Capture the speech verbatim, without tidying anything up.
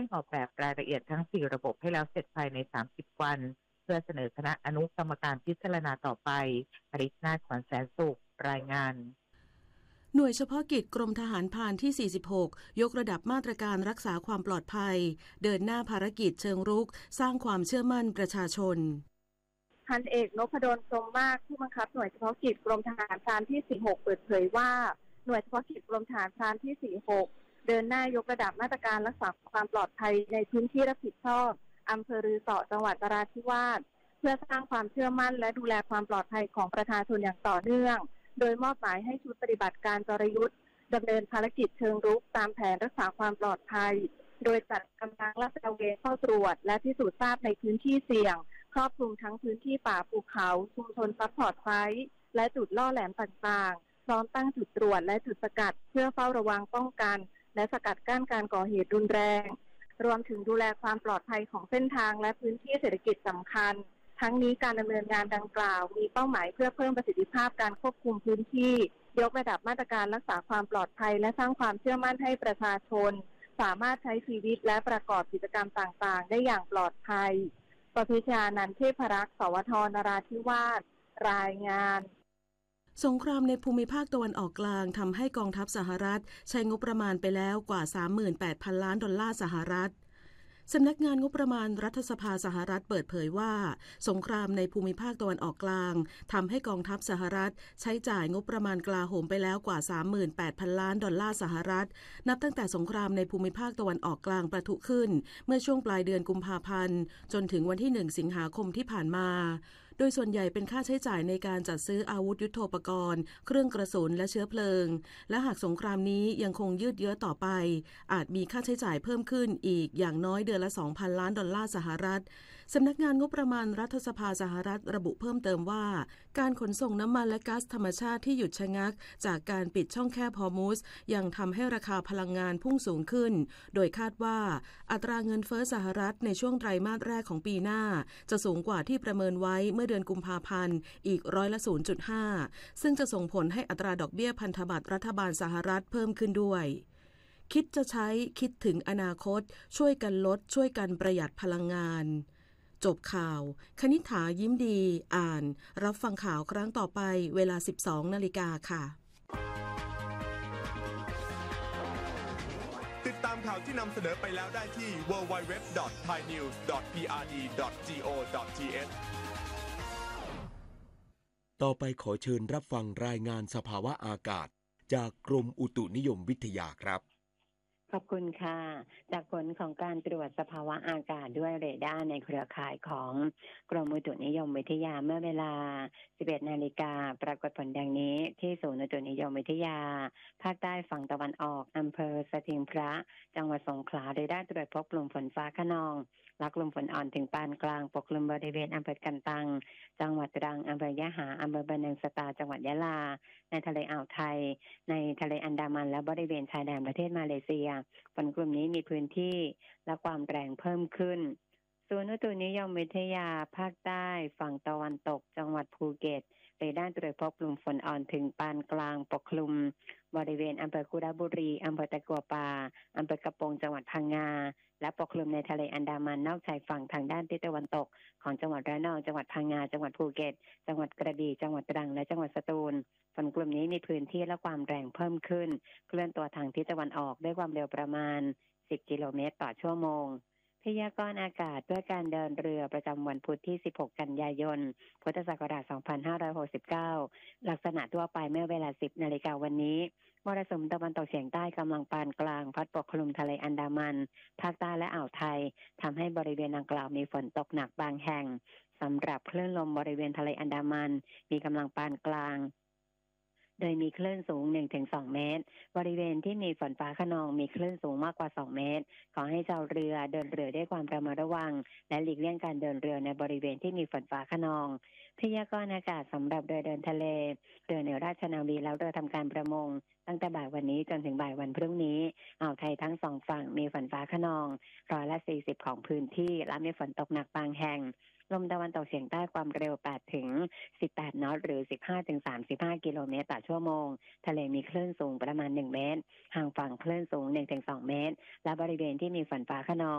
ออกแบบรายละเอียดทั้งสี่ระบบให้แล้วเสร็จภายในสามสิบวันเพื่อเสนอคณะอนุกรรมการพิจารณาต่อไปปริศนาถขวัญแสนสุขรายงานหน่วยเฉพาะกิจกรมทหารพรานที่สี่สิบหกยกระดับมาตรการรักษาความปลอดภัยเดินหน้าภารกิจเชิงรุกสร้างความเชื่อมั่นประชาชนพันเอกนพดลพรหมมากผู้บังคับหน่วยเฉพาะกิจกรมทหารพรานที่สี่สิบหกเปิดเผยว่าหน่วยเฉพาะกิจกรมทหารพรานที่สี่สิบหกเดินหน้ายกระดับมาตรการรักษาความปลอดภัยในพื้นที่รับผิดชอบอำเภอรือสอจังหวัดนราธิวาสเพื่อสร้างความเชื่อมั่นและดูแลความปลอดภัยของประชาชนอย่างต่อเนื่องโดยมอบหมายให้ชุดปฏิบัติการจรยุทธ์ดำเนินภารกิจเชิงรุกตามแผนรักษาความปลอดภัยโดยจัดกำลังลาดตระเวนเข้าตรวจและพิสูจน์ทราบในพื้นที่เสี่ยงครอบคลุมทั้งพื้นที่ป่าภูเขาชุมชนซัพพอร์ตไซต์และจุดล่อแหลมต่างๆพร้อมตั้งจุดตรวจและจุดสกัดเพื่อเฝ้าระวังป้องกันและสกัดกั้นการก่อเหตุรุนแรงรวมถึงดูแลความปลอดภัยของเส้นทางและพื้นที่เศรษฐกิจสำคัญทั้งนี้การดำเนินงานดังกล่าวมีเป้าหมายเพื่อเพิ่มประสิทธิภาพการควบคุมพื้นที่ยกระดับมาตรการรักษาความปลอดภัยและสร้างความเชื่อมั่นให้ประชาชนสามารถใช้ชีวิตและประกอบกิจกรรมต่างๆได้อย่างปลอดภัยปพิชานันท์เทพรักษ์สวทนราธิวาสรายงานสงครามในภูมิภาคตะวันออกกลางทำให้กองทัพสหรัฐใช้งบประมาณไปแล้วกว่า สามหมื่นแปดพัน ล้านดอลลาร์สหรัฐสำนักงานงบประมาณรัฐสภาสหรัฐเปิดเผยว่าสงครามในภูมิภาคตะวันออกกลางทำให้กองทัพสหรัฐใช้จ่ายงบประมาณกลาโหมไปแล้วกว่า สามหมื่นแปดพัน ล้านดอลลาร์สหรัฐนับตั้งแต่สงครามในภูมิภาคตะวันออกกลางประทุขึ้นเมื่อช่วงปลายเดือนกุมภาพันธ์จนถึงวันที่หนึ่งสิงหาคมที่ผ่านมาโดยส่วนใหญ่เป็นค่าใช้จ่ายในการจัดซื้ออาวุธยุทโธปกรณ์เครื่องกระสุนและเชื้อเพลิงและหากสงครามนี้ยังคงยืดเยื้อต่อไปอาจมีค่าใช้จ่ายเพิ่มขึ้นอีกอย่างน้อยเดือนละ สองพัน ล้านดอลลาร์สหรัฐสำนักงานงบประมาณรัฐสภาสหรัฐระบุเพิ่มเติมว่าการขนส่งน้ำมันและก๊าซธรรมชาติที่หยุดชะงักจากการปิดช่องแคบฮอร์มุซยังทำให้ราคาพลังงานพุ่งสูงขึ้นโดยคาดว่าอัตราเงินเฟ้อสหรัฐในช่วงไตรมาสแรกของปีหน้าจะสูงกว่าที่ประเมินไว้เมื่อเดือนกุมภาพันธ์อีกร้อยละ ศูนย์จุดห้า ซึ่งจะส่งผลให้อัตราดอกเบี้ยพันธบัตรรัฐบาลสหรัฐเพิ่มขึ้นด้วยคิดจะใช้คิดถึงอนาคตช่วยกันลดช่วยกันประหยัดพลังงานจบข่าวคณิษฐายิ้มดีอ่านรับฟังข่าวครั้งต่อไปเวลา สิบสองนาฬิกาค่ะติดตามข่าวที่นำเสนอไปแล้วได้ที่ ดับเบิลยู ดับเบิลยู ดับเบิลยู ดอท ไทยนิวส์ ดอท พี อาร์ ดี ดอท จี โอ ดอท ที เอชต่อไปขอเชิญรับฟังรายงานสภาวะอากาศจากกรมอุตุนิยมวิทยาครับขอบคุณค่ะจากผลของการตรวจสภาวะอากาศด้วยเรดาร์ในเครือข่ายของกรมอุตุนิยมวิทยาเมื่อเวลา สิบเอ็ดนาฬิกาปรากฏผลดังนี้ที่ศูนย์อุตุนิยมวิทยาภาคใต้ฝั่งตะวันออกอำเภอสถิงพระจังหวัดสงขลาเรดาร์ตรวจพบกลุ่มฝนฟ้าคะนองและกลุ่มฝนอ่อนถึงปานกลางปกคลุมบริเวณอำเภอกันตังจังหวัดตรังอำเภอยะหาอำเภอบะเนิงสตาจังหวัดยะลาในทะเลอ่าวไทยในทะเลอันดามันและบริเวณชายแดนประเทศมาเลเซียฝนกลุ่มนี้มีพื้นที่และความแรงเพิ่มขึ้นศูนย์อุตุนิยมวิทยาภาคใต้ฝั่งตะวันตกจังหวัดภูเก็ตเรดาร์ตรวจพบกลุ่มฝนอ่อนถึงปานกลางปกคลุมบริเวณอำเภอคุระบุรีอำเภอตะกัวป่าอำเภอกระโปงจังหวัดพังงาและปกคลุมในทะเลอันดามันนอกชายฝั่งทางด้านทิศตะวันตกของจังหวัดระนองจังหวัดพังงาจังหวัดภูเก็ตจังหวัดกระบี่จังหวัดตรังและจังหวัดสตูลฝนกลุ่มนี้มีพื้นที่และความแรงเพิ่มขึ้นเคลื่อนตัวทางทิศตะวันออกด้วยความเร็วประมาณสิบกิโลเมตรต่อชั่วโมงพยากรณ์อากาศเพื่อการเดินเรือประจำวันพุธที่สิบหกกันยายนพุทธศักราชสองพันห้าร้อยหกสิบเก้าลักษณะทั่วไปเมื่อเวลา สิบนาฬิกาวันนี้มรสุมตะวันตกเฉียงใต้กำลังปานกลางพัดปกคลุมทะเลอันดามันภาคใต้และอ่าวไทยทำให้บริเวณดังกล่าวมีฝนตกหนักบางแห่งสำหรับคลื่นลมบริเวณทะเลอันดามันมีกำลังปานกลางโดยมีคลื่นสูง หนึ่งถึงสอง เมตรบริเวณที่มีฝนฟ้าคะนองมีคลื่นสูงมากกว่าสองเมตรขอให้ชาวเรือเดินเรือด้วยความระมัดระวังและหลีกเลี่ยงการเดินเรือในบริเวณที่มีฝนฟ้าคะนองพยากรณ์อากาศสำหรับเรือเดินทะเลเรือเหนือราชนาวีแล้วเรือทำการประมงตั้งแต่บ่ายวันนี้จนถึงบ่ายวันพรุ่งนี้อ่าวไทยทั้งสองฝั่งมีฝนฟ้าคะนองร้อยละสี่สิบของพื้นที่และมีฝนตกหนักบางแห่งลมตะวันตกเฉียงใต้ความเร็วแปดถึงสิบแปดนอตหรือ สิบห้าถึงสามสิบห้า กิโลเมตรต่อชั่วโมงทะเลมีคลื่นสูงประมาณหนึ่งเมตรห่างฝั่งคลื่นสูง หนึ่งถึงสอง เมตรและบริเวณที่มีฝนฟ้าคะนอง